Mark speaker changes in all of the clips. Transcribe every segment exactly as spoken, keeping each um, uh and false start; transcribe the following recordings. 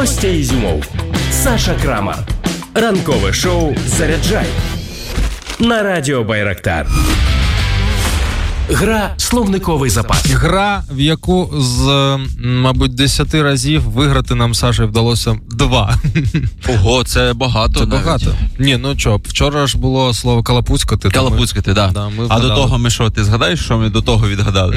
Speaker 1: Костя Ізюмов, Саша Крамар. Ранкове шоу «Заряджай» на Радіо Байрактар. Гра «Словниковий запас».
Speaker 2: Гра, в яку з, мабуть, десяти разів виграти нам Саші вдалося два.
Speaker 3: Ого, це багато.
Speaker 2: Це
Speaker 3: навіть.
Speaker 2: багато. Ні, ну що, вчора ж було слово «калапуцькати».
Speaker 3: Калапуцькати, так.
Speaker 2: Да,
Speaker 3: а до того ми що, ти згадаєш, що ми до того відгадали?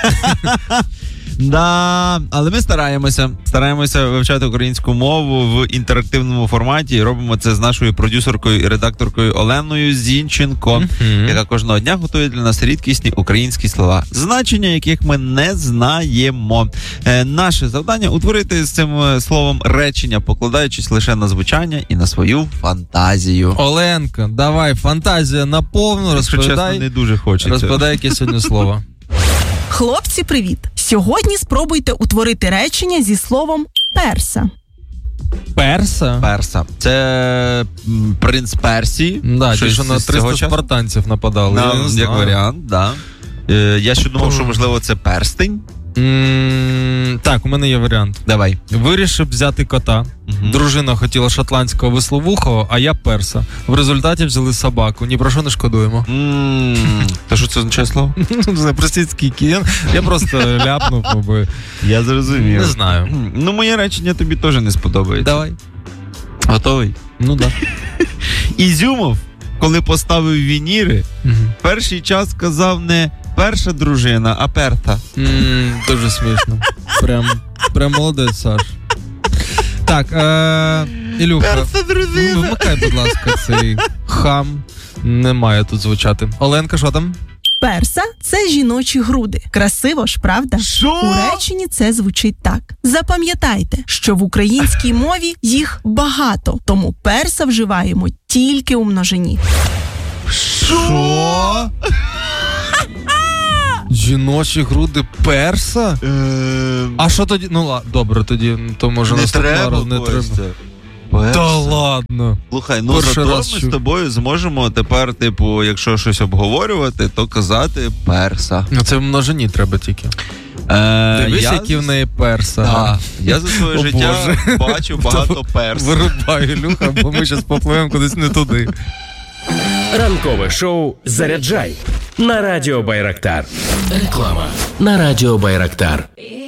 Speaker 3: Да, але ми стараємося, стараємося вивчати українську мову в інтерактивному форматі і робимо це з нашою продюсеркою і редакторкою Оленою Зінченко, mm-hmm. яка кожного дня готує для нас рідкісні українські слова, значення яких ми не знаємо. Е, наше завдання утворити з цим словом речення, покладаючись лише на звучання і на свою фантазію.
Speaker 2: Оленка, давай, фантазія наповну, розповідай.
Speaker 3: Чесно, не дуже хочеться.
Speaker 2: Розповідай яке сьогодні слово.
Speaker 4: Хлопці, привіт! Сьогодні спробуйте утворити речення зі словом «перса».
Speaker 2: Перса?
Speaker 3: Перса. Це м, принц Персії.
Speaker 2: Да, ті, що на триста спартанців нападали.
Speaker 3: На, як варіант, да. Е, я ще думав, що, можливо, це перстень.
Speaker 2: Mm, так, у мене є варіант.
Speaker 3: Давай.
Speaker 2: Вирішив взяти кота. Uh-huh. Дружина хотіла шотландського висловухого, а я перса. В результаті взяли собаку. Ні про що не шкодуємо.
Speaker 3: Mm. Та що це означає слово?
Speaker 2: Простіть, скільки. Я просто ляпнув, аби...
Speaker 3: Я зрозумів.
Speaker 2: Не знаю.
Speaker 3: Ну, моє речення тобі теж не сподобається.
Speaker 2: Давай.
Speaker 3: Готовий?
Speaker 2: Ну, да.
Speaker 3: Ізюмов, коли поставив вініри,
Speaker 2: uh-huh.
Speaker 3: перший час сказав не перша дружина, а перта.
Speaker 2: Mm, дуже смішно. Прям, прям молодець, Саш. Так, е- Ілюха,
Speaker 3: перша дружина.
Speaker 2: Вмикай, будь ласка, цей хам. Не має тут звучати. Оленка, що там?
Speaker 4: Перса – це жіночі груди. Красиво ж, правда?
Speaker 3: Що?
Speaker 4: У реченні це звучить так. Запам'ятайте, що в українській мові їх багато, тому перса вживаємо тільки у множині.
Speaker 3: Що?
Speaker 2: Жіночі груди перса?
Speaker 3: Е...
Speaker 2: А що тоді? Ну ладно, добре, тоді то може
Speaker 3: не
Speaker 2: наступного
Speaker 3: треба,
Speaker 2: разу не треба.
Speaker 3: Перса.
Speaker 2: Та ладно.
Speaker 3: Слухай, ну
Speaker 2: Перший
Speaker 3: зато
Speaker 2: раз
Speaker 3: ми
Speaker 2: чу...
Speaker 3: з тобою зможемо тепер, типу, якщо щось обговорювати, то казати перса.
Speaker 2: Ну це в множині треба тільки.
Speaker 3: Е,
Speaker 2: Дивись,
Speaker 3: я...
Speaker 2: які в неї перса.
Speaker 3: Да. Я за своє
Speaker 2: О,
Speaker 3: життя
Speaker 2: Боже.
Speaker 3: бачу багато перс.
Speaker 2: Вирубай, Ілюха, бо ми зараз попливемо кудись не туди.
Speaker 1: Ранкове шоу «Заряджай» на Радіо Байрактар. Реклама на Радіо Байрактар.